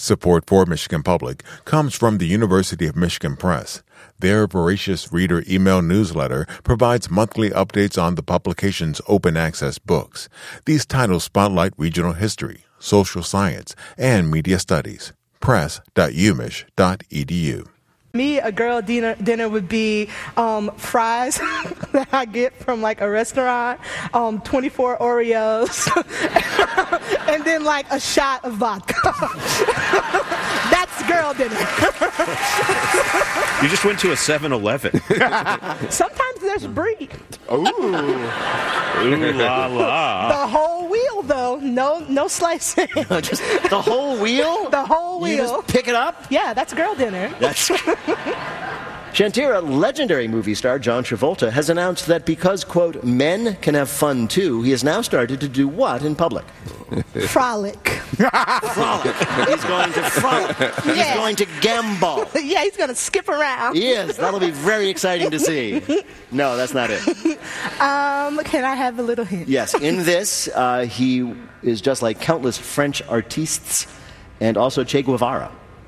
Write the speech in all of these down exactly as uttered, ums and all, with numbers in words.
Support for Michigan Public comes from the University of Michigan Press. Their voracious reader email newsletter provides monthly updates on the publication's open access books. These titles spotlight regional history, social science, and media studies. press dot u mich dot e d u. Me, a girl dinner, dinner would be um, fries that I get from like a restaurant, um, twenty-four Oreos, and then like a shot of vodka. That's girl dinner. You just went to a seven eleven. Sometimes there's brie. Ooh. Ooh la la. The whole wheel, though. No, no slicing. Just the whole wheel? The whole wheel. You just pick it up? Yeah, that's girl dinner. That's Shantira, legendary movie star John Travolta has announced that because, quote, men can have fun too, he has now started to do what in public? Frolic. Frolic. He's going to frolic. He's Yeah. going to gambol. Yeah, he's going to skip around. He is. That'll be very exciting to see. No, that's not it. Um, can I have a little hint? Yes, in this, uh, he is just like countless French artistes and also Che Guevara.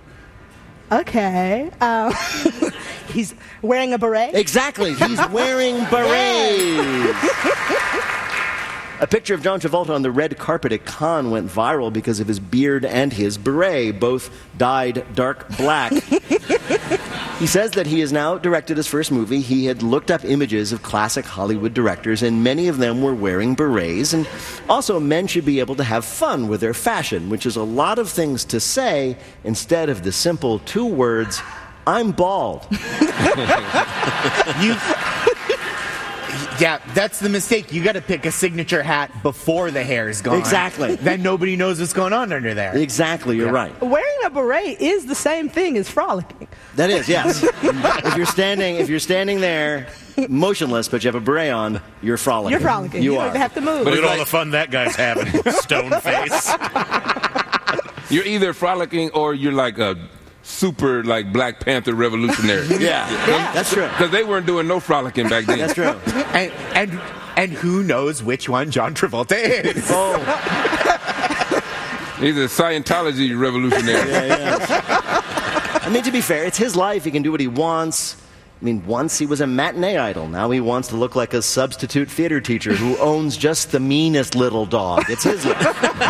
Okay. Um, he's wearing a beret? Exactly. He's wearing berets. A picture of John Travolta on the red carpet at Cannes went viral because of his beard and his beret, both dyed dark black. He says that he has now directed his first movie. He had looked up images of classic Hollywood directors, and many of them were wearing berets. And also, men should be able to have fun with their fashion, which is a lot of things to say instead of the simple two words, I'm bald. You... Yeah, that's the mistake. You got to pick a signature hat before the hair is gone. Exactly. Then nobody knows what's going on under there. Exactly, you're Yeah. right. Wearing a beret is the same thing as frolicking. That is, yes. If you're standing, if you're standing there motionless, but you have a beret on, you're frolicking. You're frolicking. You, You are. don't have to move. Look at all the fun that guy's having. Stone face. You're either frolicking or you're like a super like Black Panther revolutionary. Yeah, Yeah. that's true. Because they weren't doing no frolicking back then. That's true. And and and who knows which one John Travolta is? Oh, He's a Scientology revolutionary. yeah, yeah. I mean, to be fair, it's his life. He can do what he wants. I mean, once he was a matinee idol. Now he wants to look like a substitute theater teacher who owns just the meanest little dog. It's his life.